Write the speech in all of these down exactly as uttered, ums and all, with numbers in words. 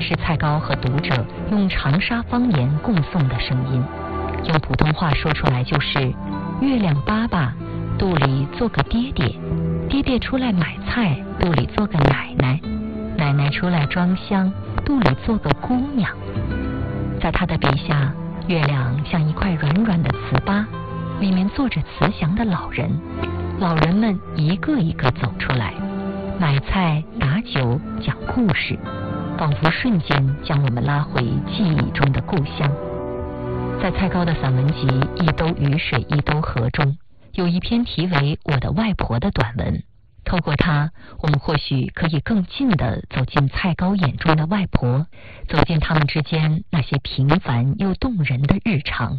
是蔡高和读者用长沙方言共诵的声音，用普通话说出来就是月亮爸爸肚里做个爹爹，爹爹出来买菜肚里做个奶奶，奶奶出来装香肚里做个姑娘。在他的笔下，月亮像一块软软的糍粑，里面坐着慈祥的老人，老人们一个一个走出来，买菜打酒讲故事，仿佛瞬间将我们拉回记忆中的故乡。在蔡高的散文集《一兜雨水一兜河》中，有一篇题为《我的外婆》的短文，透过它，我们或许可以更近地走进蔡高眼中的外婆，走进他们之间那些平凡又动人的日常。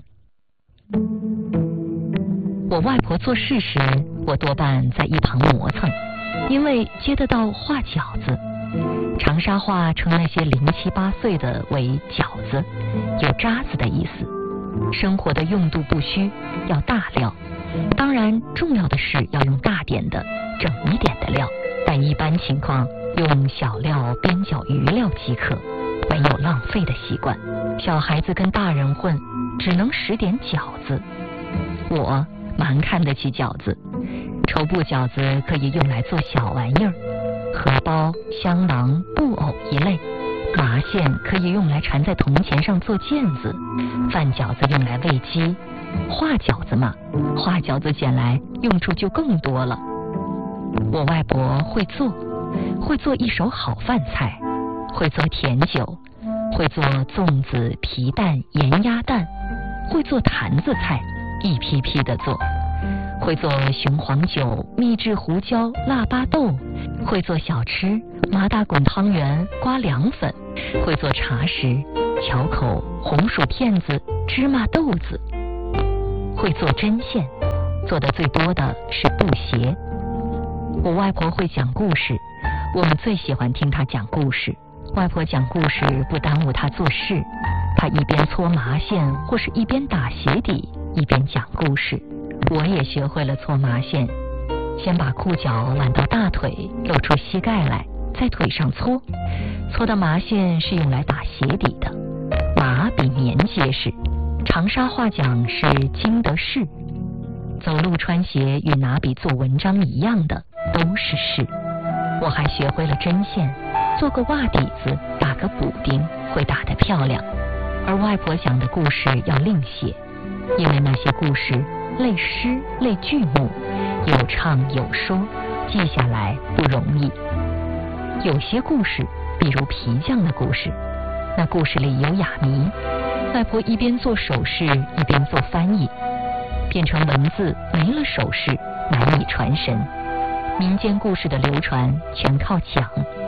我外婆做事时，我多半在一旁磨蹭，因为接得到画饺子。长沙话称那些零七八碎的为饺子，有渣子的意思。生活的用度不虚，要大料，当然重要的是要用大点的整一点的料，但一般情况用小料边角余料即可，没有浪费的习惯。小孩子跟大人混，只能使点饺子。我蛮看得起饺子，绸布饺子可以用来做小玩意儿，荷包、香囊、布偶一类，麻线可以用来缠在铜钱上做毽子，饭饺子用来喂鸡，画饺子嘛，画饺子捡来用处就更多了。我外婆会做，会做一手好饭菜，会做甜酒，会做粽子、皮蛋、盐鸭蛋，会做坛子菜，一批批的做，会做雄黄酒、秘制胡椒、腊八豆，会做小吃、麻大滚汤圆、瓜凉粉，会做茶食、巧口、红薯片子、芝麻豆子，会做针线，做的最多的是布鞋。我外婆会讲故事，我们最喜欢听她讲故事。外婆讲故事不耽误她做事，她一边搓麻线或是一边打鞋底，一边讲故事。我也学会了搓麻线，先把裤脚挽到大腿，露出膝盖来，在腿上搓。搓的麻线是用来打鞋底的，麻比棉结实，长沙话讲是经得事。走路穿鞋与拿笔做文章一样的，都是事。我还学会了针线，做个袜底子，打个补丁，会打得漂亮。而外婆讲的故事要另写，因为那些故事类诗类剧目，有唱有说，记下来不容易。有些故事，比如皮匠的故事，那故事里有哑谜，外婆一边做手势一边做翻译，变成文字没了手势，难以传神。民间故事的流传全靠讲。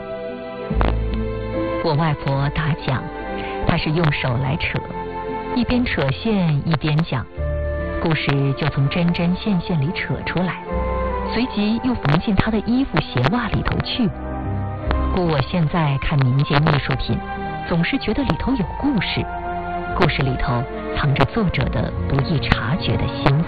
我外婆打讲，她是用手来扯，一边扯线一边讲，故事就从针针线线里扯出来，随即又缝进她的衣服鞋袜里头去。故我现在看民间艺术品，总是觉得里头有故事，故事里头藏着作者的不易察觉的心